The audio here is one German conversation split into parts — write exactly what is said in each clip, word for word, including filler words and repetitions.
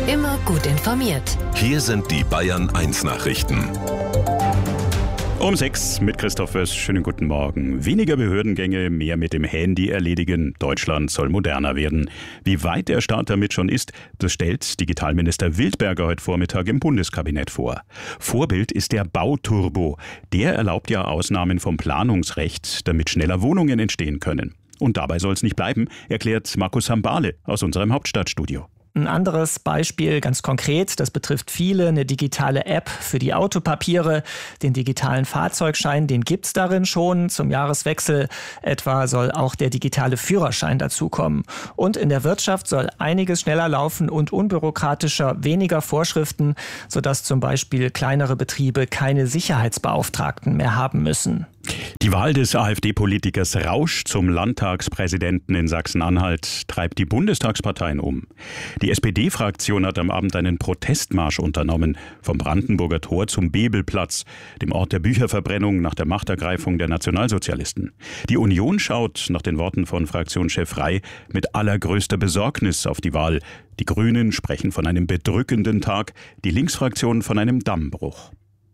Immer gut informiert. Hier sind die Bayern eins Nachrichten. Um sechs mit Christoph Wöss. Schönen guten Morgen. Weniger Behördengänge, mehr mit dem Handy erledigen. Deutschland soll moderner werden. Wie weit der Staat damit schon ist, das stellt Digitalminister Wildberger heute Vormittag im Bundeskabinett vor. Vorbild ist der Bauturbo. Der erlaubt ja Ausnahmen vom Planungsrecht, damit schneller Wohnungen entstehen können. Und dabei soll es nicht bleiben, erklärt Markus Hambale aus unserem Hauptstadtstudio. Ein anderes Beispiel, ganz konkret, das betrifft viele, eine digitale App für die Autopapiere. Den digitalen Fahrzeugschein, den gibt's darin schon. Zum Jahreswechsel etwa soll auch der digitale Führerschein dazukommen. Und in der Wirtschaft soll einiges schneller laufen und unbürokratischer, weniger Vorschriften, sodass zum Beispiel kleinere Betriebe keine Sicherheitsbeauftragten mehr haben müssen. Die Wahl des AfD-Politikers Rausch zum Landtagspräsidenten in Sachsen-Anhalt treibt die Bundestagsparteien um. Die S P D-Fraktion hat am Abend einen Protestmarsch unternommen, vom Brandenburger Tor zum Bebelplatz, dem Ort der Bücherverbrennung nach der Machtergreifung der Nationalsozialisten. Die Union schaut, nach den Worten von Fraktionschef Frey, mit allergrößter Besorgnis auf die Wahl. Die Grünen sprechen von einem bedrückenden Tag, die Linksfraktion von einem Dammbruch.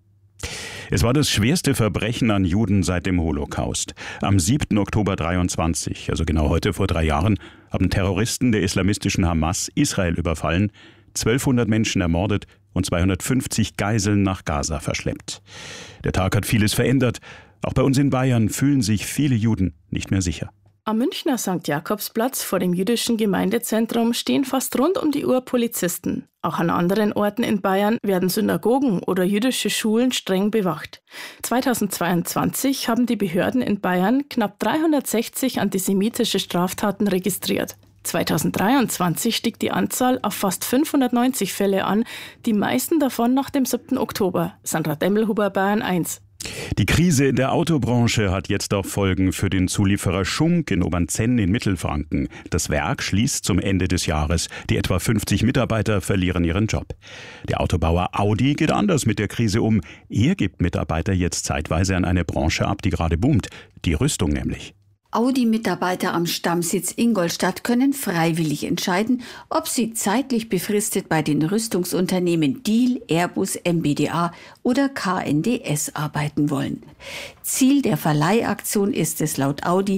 Es war das schwerste Verbrechen an Juden seit dem Holocaust. Am siebten Oktober dreiundzwanzig, also genau heute vor drei Jahren, haben Terroristen der islamistischen Hamas Israel überfallen, zwölfhundert Menschen ermordet und zweihundertfünfzig Geiseln nach Gaza verschleppt. Der Tag hat vieles verändert. Auch bei uns in Bayern fühlen sich viele Juden nicht mehr sicher. Am Münchner Sankt Jakobsplatz vor dem jüdischen Gemeindezentrum stehen fast rund um die Uhr Polizisten. Auch an anderen Orten in Bayern werden Synagogen oder jüdische Schulen streng bewacht. zweitausendzweiundzwanzig haben die Behörden in Bayern knapp dreihundertsechzig antisemitische Straftaten registriert. zweitausenddreiundzwanzig stieg die Anzahl auf fast fünfhundertneunzig Fälle an, die meisten davon nach dem siebten Oktober. Sandra Demmelhuber, Bayern eins. Die Krise in der Autobranche hat jetzt auch Folgen für den Zulieferer Schunk in Obernzenn in Mittelfranken. Das Werk schließt zum Ende des Jahres. Die etwa fünfzig Mitarbeiter verlieren ihren Job. Der Autobauer Audi geht anders mit der Krise um. Er gibt Mitarbeiter jetzt zeitweise an eine Branche ab, die gerade boomt. Die Rüstung nämlich. Audi-Mitarbeiter am Stammsitz Ingolstadt können freiwillig entscheiden, ob sie zeitlich befristet bei den Rüstungsunternehmen Diehl, Airbus, M B D A oder K N D S arbeiten wollen. Ziel der Verleihaktion ist es laut Audi,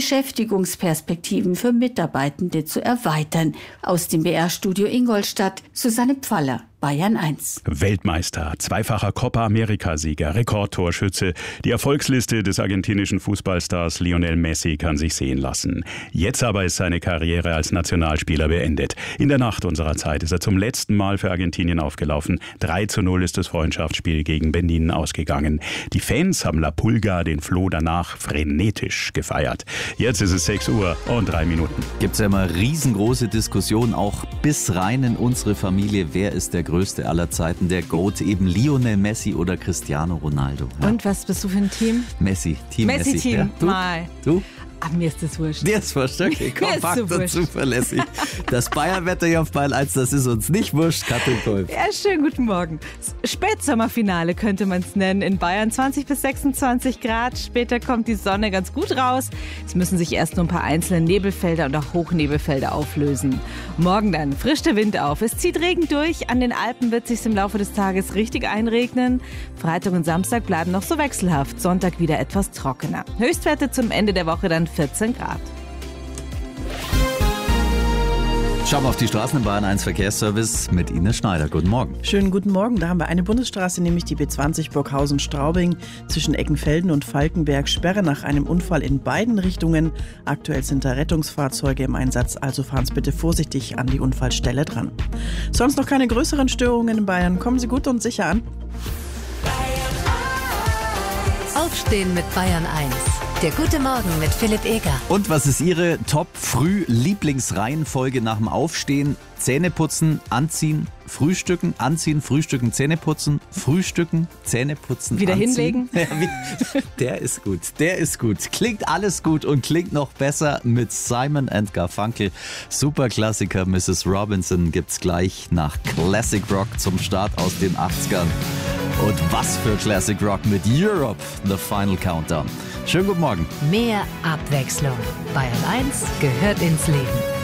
Beschäftigungsperspektiven für Mitarbeitende zu erweitern. Aus dem B R-Studio Ingolstadt, Susanne Pfaller. Bayern eins. Weltmeister, zweifacher Copa America-Sieger, Rekordtorschütze. Die Erfolgsliste des argentinischen Fußballstars Lionel Messi kann sich sehen lassen. Jetzt aber ist seine Karriere als Nationalspieler beendet. In der Nacht unserer Zeit ist er zum letzten Mal für Argentinien aufgelaufen. drei zu null ist das Freundschaftsspiel gegen Benin ausgegangen. Die Fans haben La Pulga, den Floh, danach frenetisch gefeiert. Jetzt ist es sechs Uhr und drei Minuten. Gibt es ja immer riesengroße Diskussionen, auch bis rein in unsere Familie. Wer ist der größte aller Zeiten, der GOAT, eben Lionel Messi oder Cristiano Ronaldo. Ja. Und was bist du für ein Team? Messi, Team Messi. Messi-Team, ja. Du? mal. Du? Ach, mir ist das wurscht. Dir ist wurscht, okay, kompakt so und zuverlässig. Das Bayern-Wetter hier auf Bayern eins, das ist uns nicht wurscht, Katrin Kolb. Ja, schönen guten Morgen. Spätsommerfinale könnte man es nennen. In Bayern zwanzig bis sechsundzwanzig Grad. Später kommt die Sonne ganz gut raus. Es müssen sich erst nur ein paar einzelne Nebelfelder und auch Hochnebelfelder auflösen. Morgen dann frischt der Wind auf. Es zieht Regen durch. An den Alpen wird es sich im Laufe des Tages richtig einregnen. Freitag und Samstag bleiben noch so wechselhaft. Sonntag wieder etwas trockener. Höchstwerte zum Ende der Woche dann vierzehn Grad. Schauen wir auf die Straßen im Bayern eins Verkehrsservice mit Ines Schneider. Guten Morgen. Schönen guten Morgen. Da haben wir eine Bundesstraße, nämlich die B zwanzig Burghausen-Straubing zwischen Eckenfelden und Falkenberg. Sperre nach einem Unfall in beiden Richtungen. Aktuell sind da Rettungsfahrzeuge im Einsatz, also fahren Sie bitte vorsichtig an die Unfallstelle dran. Sonst noch keine größeren Störungen in Bayern. Kommen Sie gut und sicher an. Aufstehen mit Bayern eins. Der gute Morgen mit Philipp Eger. Und was ist Ihre Top-Früh-Lieblingsreihenfolge nach dem Aufstehen? Zähneputzen, anziehen, frühstücken, anziehen, frühstücken, Zähneputzen, frühstücken, Zähneputzen, Wieder anziehen. hinlegen. Ja, wie, der ist gut, der ist gut. Klingt alles gut und klingt noch besser mit Simon and Garfunkel. Superklassiker Missus Robinson gibt's gleich nach Classic Rock zum Start aus den achtzigern. Und was für Classic Rock mit Europe, The Final Countdown. Schönen guten Morgen. Mehr Abwechslung. Bayern eins gehört ins Leben.